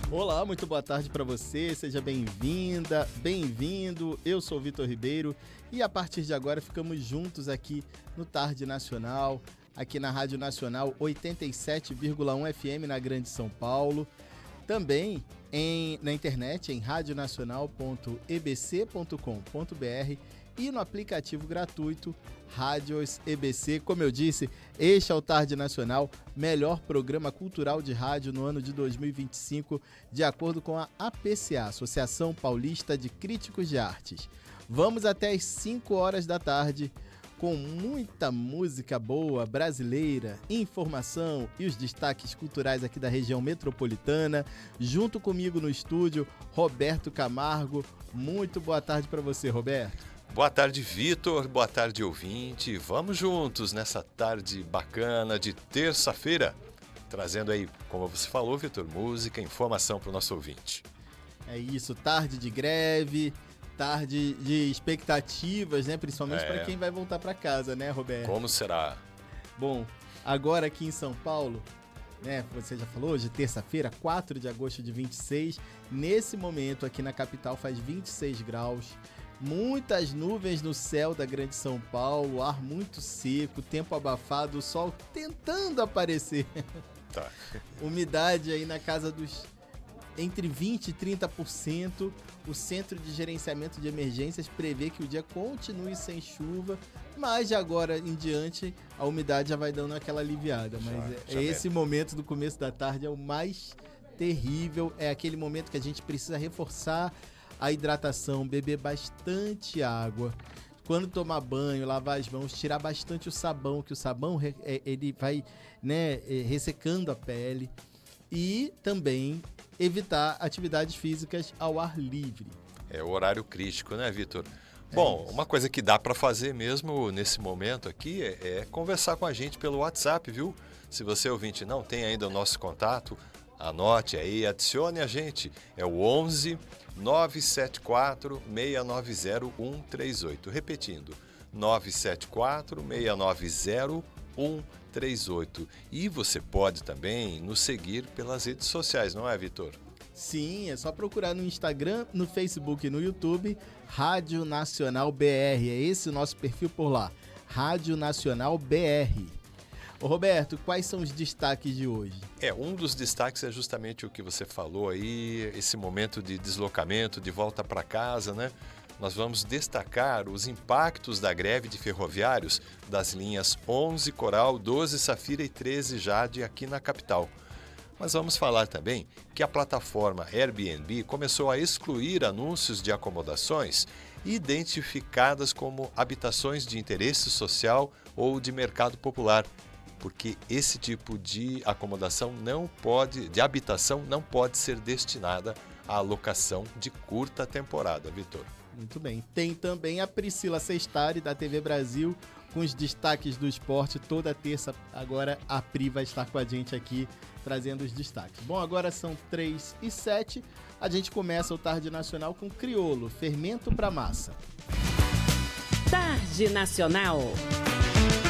Olá, muito boa tarde para você, seja bem-vinda, bem-vindo. Eu sou o Vitor Ribeiro e a partir de agora ficamos juntos aqui no Tarde Nacional, aqui na Rádio Nacional 87,1 FM na Grande São Paulo. Também na internet em radionacional.ebc.com.br e no aplicativo gratuito Rádios EBC. Como eu disse, este é o Tarde Nacional, melhor programa cultural de rádio no ano de 2025, de acordo com a APCA, Associação Paulista de Críticos de Artes. Vamos até às 5 horas da tarde, com muita música boa brasileira, informação e os destaques culturais aqui da região metropolitana. Junto comigo no estúdio, Roberto Camargo. Muito boa tarde para você, Roberto. Boa tarde, Vitor. Boa tarde, ouvinte. Vamos juntos nessa tarde bacana de terça-feira, trazendo aí, como você falou, Vitor, música, informação para o nosso ouvinte. É isso, tarde de greve, tarde de expectativas, né? Principalmente para quem vai voltar para casa, né, Roberto? Como será? Bom, agora aqui em São Paulo, né? Você já falou, hoje terça-feira, 4 de agosto de 26. Nesse momento aqui na capital faz 26 graus. Muitas nuvens no céu da Grande São Paulo, ar muito seco, tempo abafado, o sol tentando aparecer. Tá. Umidade aí na casa dos entre 20% e 30%. O Centro de Gerenciamento de Emergências prevê que o dia continue sem chuva, mas de agora em diante a umidade já vai dando aquela aliviada. Mas esse momento do começo da tarde é o mais terrível, é aquele momento que a gente precisa reforçar a hidratação, beber bastante água. Quando tomar banho, lavar as mãos, tirar bastante o sabão, que o sabão ele vai, né, ressecando a pele. E também evitar atividades físicas ao ar livre. É o horário crítico, né, Vitor? Bom, uma coisa que dá para fazer mesmo nesse momento aqui é conversar com a gente pelo WhatsApp, viu? Se você, ouvinte, não tem ainda o nosso contato, anote aí, adicione a gente. É o 11 974 690 138. Repetindo, 974 690 138. E você pode também nos seguir pelas redes sociais, não é, Vitor? Sim, é só procurar no Instagram, no Facebook e no YouTube, Rádio Nacional BR. É esse o nosso perfil por lá, Rádio Nacional BR. Ô Roberto, quais são os destaques de hoje? Um dos destaques é justamente o que você falou aí, esse momento de deslocamento, de volta para casa, né? Nós vamos destacar os impactos da greve de ferroviários das linhas 11 Coral, 12 Safira e 13 Jade aqui na capital. Mas vamos falar também que a plataforma Airbnb começou a excluir anúncios de acomodações identificadas como habitações de interesse social ou de mercado popular, porque esse tipo de habitação não pode ser destinada à locação de curta temporada, Vitor. Muito bem. Tem também a Priscila Sestari, da TV Brasil, com os destaques do esporte toda terça. Agora a Pri vai estar com a gente aqui, trazendo os destaques. Bom, agora são 3h07. A gente começa o Tarde Nacional com Criolo, fermento para massa. Tarde Nacional.